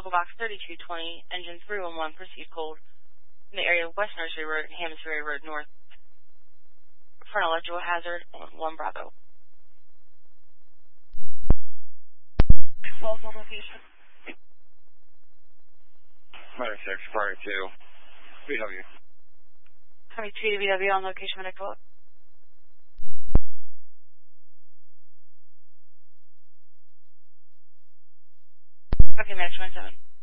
local box 3220, engine 311, proceed cold. In the area of West Nursery Road and Hammond Road North for an electrical hazard on 1 Bravo. False location. Medic 6, prior to VW. 22 to VW on location, medic pull up. Okay, medic 27.